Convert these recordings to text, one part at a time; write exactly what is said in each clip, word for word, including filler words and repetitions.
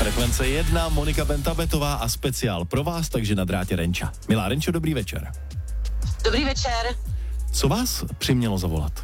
Frekvence jedna, Monika Bentabetová a speciál pro vás, takže na drátě Renča. Milá Renčo, dobrý večer. Dobrý večer. Co vás přimělo zavolat?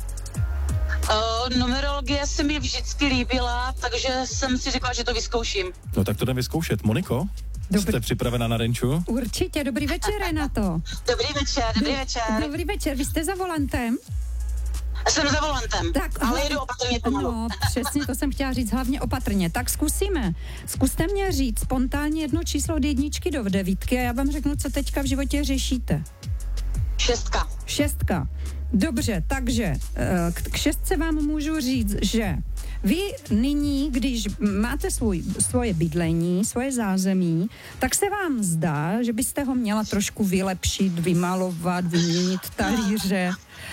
Uh, numerologie se mi vždycky líbila, takže jsem si řekla, že to vyzkouším. No tak to jdem vyzkoušet. Moniko, dobrý. Jste připravena na Renču? Určitě, dobrý večer, Renato. Dobrý večer, dobrý večer. Dobrý večer, vy jste za volantem? Jsem za volantem, tak, ale jedu opatrně pomalu. No, přesně to jsem chtěla říct, hlavně opatrně. Tak zkusíme. Zkuste mě říct spontánně jedno číslo od jedničky do devítky a já vám řeknu, co teďka v životě řešíte. Šestka. Šestka. Dobře, takže k šestce vám můžu říct, že vy nyní, když máte svůj, svoje bydlení, svoje zázemí, tak se vám zdá, že byste ho měla trošku vylepšit, vymalovat, vyměnit talíře,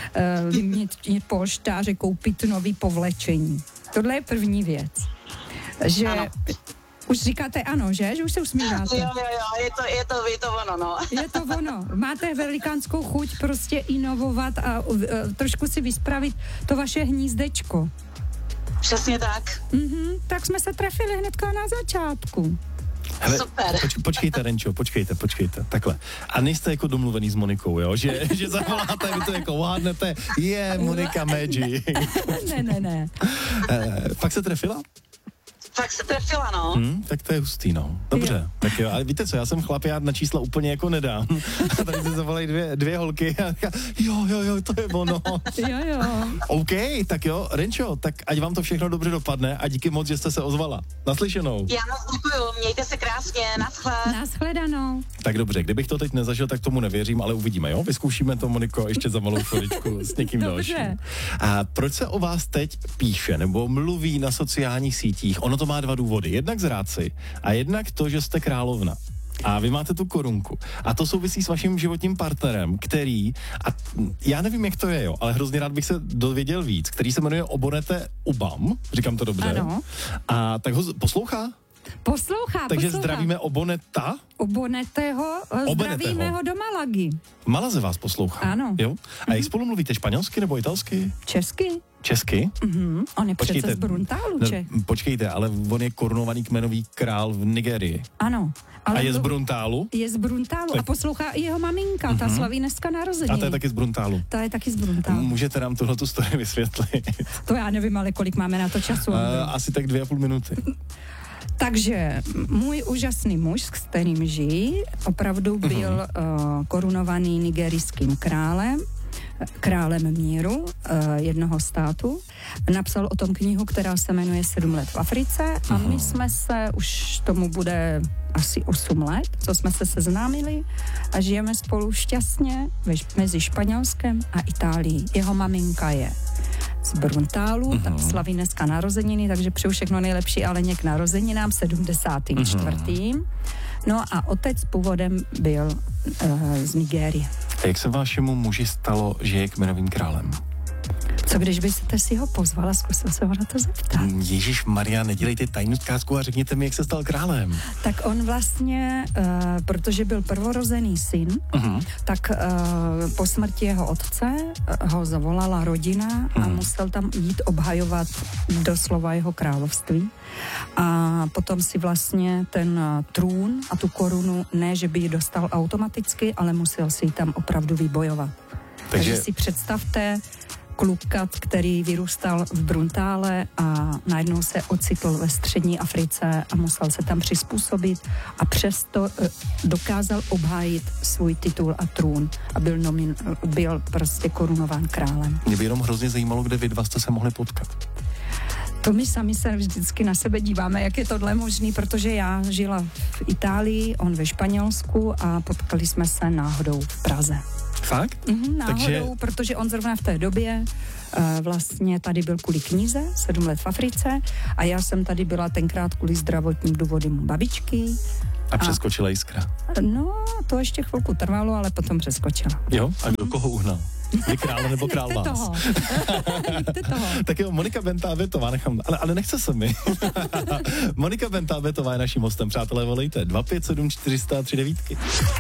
vyměnit polštáře, koupit nový povlečení. Tohle je první věc. Že... Ano. Už říkáte ano, že? Že už se usmíváte. Jo, jo, jo, je to, je to, je to ono, no. Je to ono. Máte velikánskou chuť prostě inovovat a uh, trošku si vyspravit to vaše hnízdečko. Přesně tak. Mhm, tak jsme se trefili hnedka na začátku. Hele, super. Poč, počkejte, Renčo, počkejte, počkejte, takhle. A nejste jako domluvený s Monikou, jo? Že, že zavoláte, vy to jako vládnete, je Monika Magic. Ne, ne, ne. E, fakt se trefila? Tak se trefila, no. Hmm, tak to je hustý, no. Dobře, jo. Tak jo, ale víte co, já jsem chlap, já na čísla úplně jako nedám. A tady se zavolají dvě, dvě holky a říká, jo, jo, jo, to je ono. Jo, jo. OK, tak jo, Renčo, tak ať vám to všechno dobře dopadne a díky moc, že jste se ozvala. Naslyšenou. Já moc děkuju, mějte se krásně, naschle. Nashledanou. Tak dobře, kdybych to teď nezažil, tak tomu nevěřím, ale uvidíme, jo? Vyzkoušíme to, Moniko, ještě za malou chviličku s někým Dobře. dalším. A proč se o vás teď píše nebo mluví na sociálních sítích? Ono to má dva důvody. Jednak zrádci a jednak to, že jste královna. A vy máte tu korunku. A to souvisí s vaším životním partnerem, který, a já nevím, jak to je, jo, ale hrozně rád bych se dověděl víc, který se jmenuje Obonete Ubam, říkám to dobře. Ano. A tak ho poslouchá? Poslouchá, Takže poslouchá. zdravíme Oboneta. Obonetého, zdravíme ho do Malagy. V Malaze vás poslouchá. Ano. Jo? A jak spolu mluvíte, španělsky nebo italsky? Česky. Česky? Mhm, on je počkejte, přece z Bruntálu, Čech. No, počkejte, ale on je korunovaný kmenový král v Nigerii. Ano. Ale a je to, z Bruntálu? Je z Bruntálu tak. A poslouchá i jeho maminka, ta Mhm. slaví dneska narozeniny. A to je taky z Bruntálu. Ta je taky z Bruntálu. Můžete nám tohleto story vysvětlit? To já nevím, ale kolik máme na to času. Uh, asi tak dvě a půl minuty. Takže můj úžasný muž, s kterým žijí, opravdu byl uh-huh. uh, korunovaný nigerijským králem, králem míru uh, jednoho státu. Napsal o tom knihu, která se jmenuje Sedm let v Africe a my jsme se, už tomu bude asi osm let, co jsme se seznámili a žijeme spolu šťastně mezi Španělskem a Itálií. Jeho maminka je z Bruntálu, uh-huh. tak slaví dneska narozeniny, takže přeju všechno nejlepší, ale něk narozeninám sedmdesátým čtvrtým Uh-huh. No a otec původem byl uh, z Nigérie. A jak se vašemu muži stalo, že je kmenovým králem? Co když byste si ho pozvala, zkusil se ho na to zeptat? Ježíš Maria, nedělejte tajnou zkázku a řekněte mi, jak se stal králem. Tak on vlastně, uh, protože byl prvorozený syn, uh-huh. tak uh, po smrti jeho otce uh, ho zavolala rodina uh-huh. a musel tam jít obhajovat doslova jeho království. A potom si vlastně ten uh, trůn a tu korunu, ne, že by ji dostal automaticky, ale musel si ji tam opravdu vybojovat. Takže, Takže si představte kluka, který vyrůstal v Bruntále a najednou se ocitl ve střední Africe a musel se tam přizpůsobit a přesto dokázal obhájit svůj titul a trůn a byl, nomin, byl prostě korunován králem. Mě by jenom hrozně zajímalo, kde vy dva jste se mohli potkat. To my sami se vždycky na sebe díváme, jak je tohle možný, protože já žila v Itálii, on ve Španělsku a potkali jsme se náhodou v Praze. Fakt? Mm, náhodou, Takže... protože on zrovna v té době uh, vlastně tady byl kvůli knize, sedm let v Africe a já jsem tady byla tenkrát kvůli zdravotním důvodům babičky. A přeskočila jiskra. No, to ještě chvilku trvalo, ale potom přeskočila. Jo? A kdo koho uhnal? Vy krále nebo král vás? Toho. toho. Tak jo, Monika Bentabetová, nechám, ale, ale nechce se mi. Monika Bentabetová je naším hostem, přátelé, volejte dva pět sedm čtyři sta tři devítky.